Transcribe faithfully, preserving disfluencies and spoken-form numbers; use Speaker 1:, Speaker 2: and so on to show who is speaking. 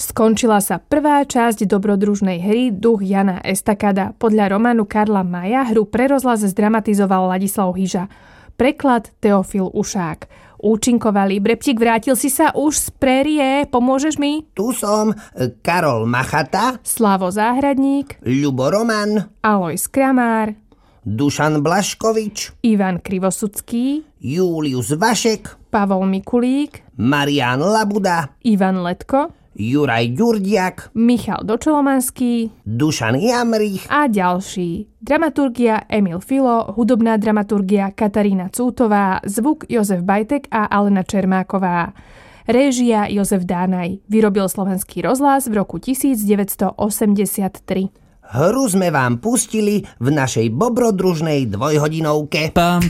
Speaker 1: Skončila sa prvá časť dobrodružnej hry Duch Jana Estakada. Podľa románu Karla Maja hru pre rozhlas zdramatizoval Ladislav Hyža. Preklad Teofil Ušák. Účinkovali. Breptík, vrátil si sa už z prérie. Pomôžeš mi?
Speaker 2: Tu som. Karol Machata,
Speaker 1: Slavo Záhradník,
Speaker 2: Ľubo Roman,
Speaker 1: Alojz Kramár,
Speaker 2: Dušan Blaškovič,
Speaker 1: Ivan Krivosudský,
Speaker 2: Julius Vašek,
Speaker 1: Pavol Mikulík,
Speaker 2: Marián Labuda,
Speaker 1: Ivan Letko,
Speaker 2: Juraj Ďurdiak,
Speaker 1: Michal Dočolomanský
Speaker 2: Dušan Jamrich
Speaker 1: a ďalší. Dramaturgia Emil Filo, hudobná dramaturgia Katarína Cútová, zvuk Jozef Bajtek a Alena Čermáková. Réžia Jozef Dánaj. Vyrobil Slovenský rozhlas v roku devätnásťstoosemdesiattri.
Speaker 2: Hru sme vám pustili v našej bobrodružnej dvojhodinovke.
Speaker 3: Pam,